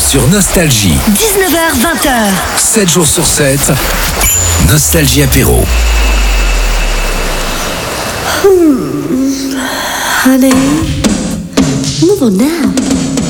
sur Nostalgie. 19h20. 7 jours sur 7. Nostalgie apéro. Honey, move on now.